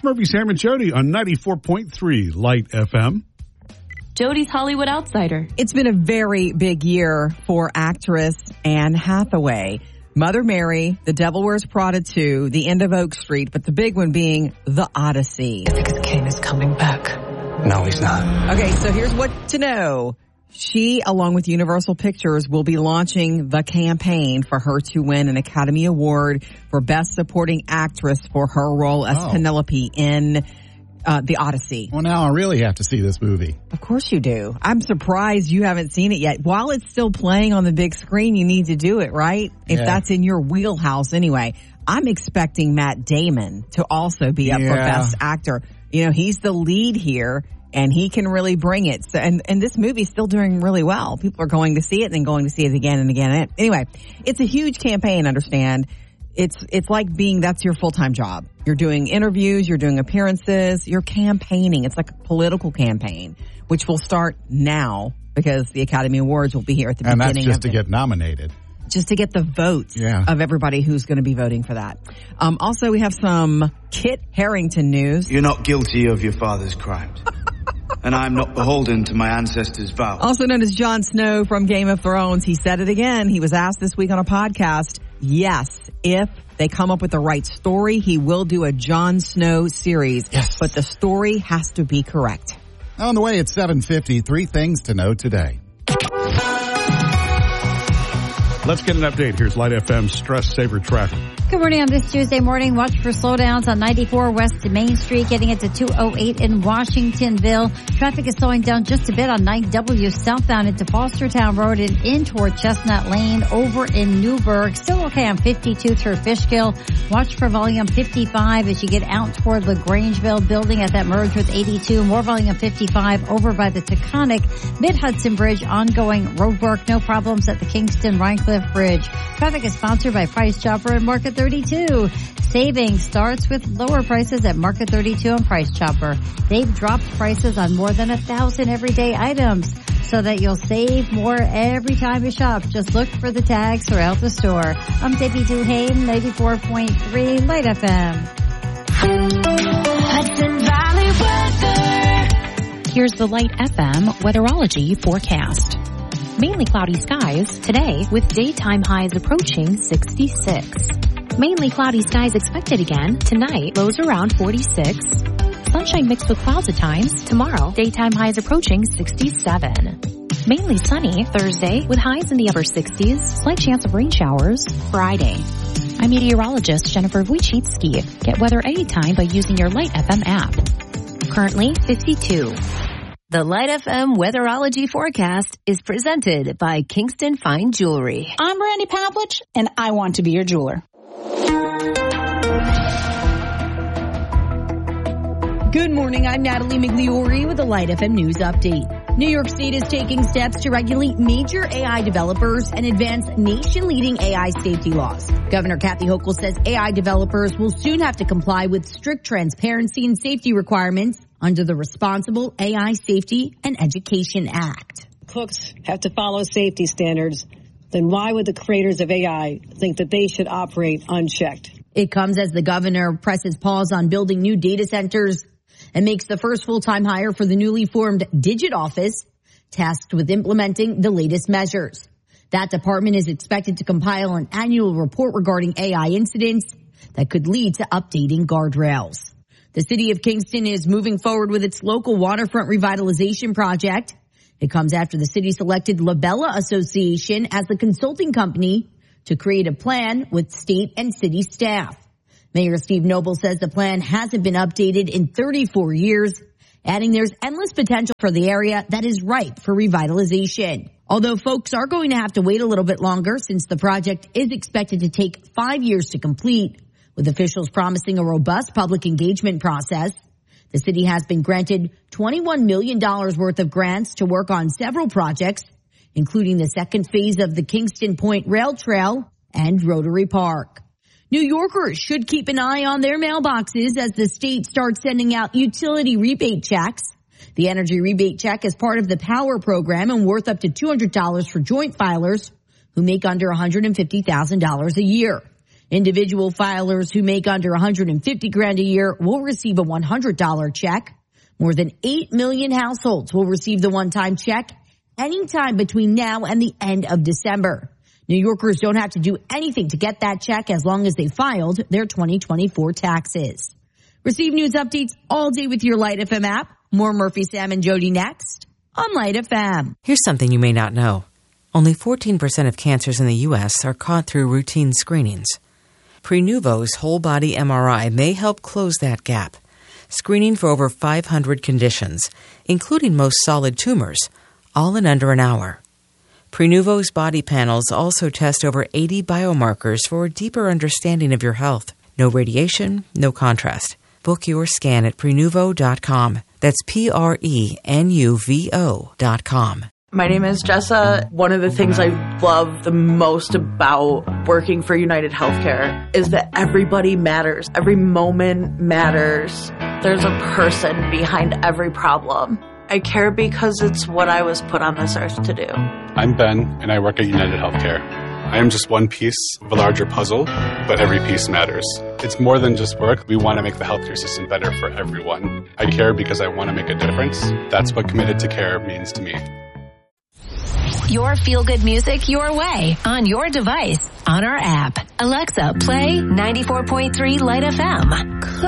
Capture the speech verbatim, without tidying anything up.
Murphy, Sam, and Jody on ninety-four point three Light F M. Jody's Hollywood Outsider. It's been a very big year for actress Anne Hathaway. Mother Mary, The Devil Wears Prada two, The End of Oak Street, but the big one being The Odyssey. I think the king is coming back. No, he's not. Okay, so here's what to know. She, along with Universal Pictures, will be launching the campaign for her to win an Academy Award for Best Supporting Actress for her role as oh. Penelope in uh, The Odyssey. Well, now I really have to see this movie. Of course you do. I'm surprised you haven't seen it yet. While it's still playing on the big screen, you need to do it, right? If Yeah. that's in your wheelhouse anyway. I'm expecting Matt Damon to also be up Yeah. for Best Actor. You know, he's the lead here, and he can really bring it. So, and, and this movie's still doing really well. People are going to see it and then going to see it again and again. Anyway, it's a huge campaign, understand. It's it's like being, that's your full-time job. You're doing interviews, you're doing appearances, you're campaigning. It's like a political campaign, which will start now because the Academy Awards will be here at the And beginning. that's just of to the, get nominated. Just to get the votes Yeah. of everybody who's going to be voting for that. Um, also, we have some Kit Harington news. You're not guilty of your father's crimes. And I'm not beholden to my ancestors' vows. Also known as Jon Snow from Game of Thrones. He said it again. He was asked this week on a podcast, yes, if they come up with the right story, he will do a Jon Snow series. Yes. But the story has to be correct. On the way at seven fifty, three things to know today. Let's get an update. Here's Light F M's Stress Saver Traffic. Good morning on this Tuesday morning. Watch for slowdowns on ninety-four West Main Street, getting into two oh eight in Washingtonville. Traffic is slowing down just a bit on nine W southbound into Fostertown Road and in toward Chestnut Lane over in Newburgh. Still okay on fifty-two through Fishkill. Watch for volume fifty-five as you get out toward LaGrangeville building at that merge with eighty-two. More volume fifty-five over by the Taconic Mid-Hudson Bridge. Ongoing road work. No problems at the Kingston Rhinecliff Bridge. Traffic is sponsored by Price Chopper and Market thirty-two. Saving starts with lower prices at Market thirty-two and Price Chopper. They've dropped prices on more than a thousand everyday items so that you'll save more every time you shop. Just look for the tags throughout the store. I'm Debbie Duhane, ninety-four point three Light F M. Hudson Valley weather. Here's the Light F M weatherology forecast. Mainly cloudy skies today with daytime highs approaching sixty-six. Mainly cloudy skies expected again tonight, lows around forty-six. Sunshine mixed with clouds at times tomorrow, daytime highs approaching sixty-seven. Mainly sunny Thursday with highs in the upper sixties, slight chance of rain showers Friday. I'm meteorologist Jennifer Wojcicki. Get weather anytime by using your Light F M app. Currently fifty-two. The Light F M weatherology forecast is presented by Kingston Fine Jewelry. I'm Brandy Pavlich, and I want to be your jeweler. Good morning. I'm Natalie Migliori with the Light F M News Update. New York State is taking steps to regulate major A I developers and advance nation-leading A I safety laws. Governor Kathy Hochul says A I developers will soon have to comply with strict transparency and safety requirements under the Responsible A I Safety and Education Act. Cooks have to follow safety standards. Then why would the creators of A I think that they should operate unchecked? It comes as the governor presses pause on building new data centers and makes the first full-time hire for the newly formed Digit Office, tasked with implementing the latest measures. That department is expected to compile an annual report regarding A I incidents that could lead to updating guardrails. The city of Kingston is moving forward with its local waterfront revitalization project. It comes after the city selected Labella Association as the consulting company to create a plan with state and city staff. Mayor Steve Noble says the plan hasn't been updated in thirty-four years, adding there's endless potential for the area that is ripe for revitalization. Although folks are going to have to wait a little bit longer since the project is expected to take five years to complete, with officials promising a robust public engagement process. The city has been granted twenty-one million dollars worth of grants to work on several projects, including the second phase of the Kingston Point Rail Trail and Rotary Park. New Yorkers should keep an eye on their mailboxes as the state starts sending out utility rebate checks. The energy rebate check is part of the Power program and worth up to two hundred dollars for joint filers who make under one hundred fifty thousand dollars a year. Individual filers who make under one hundred fifty grand a year will receive a one hundred dollars check. More than eight million households will receive the one-time check anytime between now and the end of December. New Yorkers don't have to do anything to get that check as long as they filed their twenty twenty-four taxes. Receive news updates all day with your Light F M app. More Murphy, Sam, and Jody next on Light F M. Here's something you may not know. Only fourteen percent of cancers in the U S are caught through routine screenings. Prenuvo's whole-body M R I may help close that gap, screening for over five hundred conditions, including most solid tumors, all in under an hour. Prenuvo's body panels also test over eighty biomarkers for a deeper understanding of your health. No radiation, no contrast. Book your scan at Prenuvo dot com. That's P R E N U V O dot com. My name is Jessa. One of the things I love the most about working for United Healthcare is that everybody matters. Every moment matters. There's a person behind every problem. I care because it's what I was put on this earth to do. I'm Ben, and I work at United Healthcare. I am just one piece of a larger puzzle, but every piece matters. It's more than just work. We want to make the healthcare system better for everyone. I care because I want to make a difference. That's what Committed to Care means to me. Your feel-good music your way, on your device, on our app. Alexa, play ninety-four point three Light F M.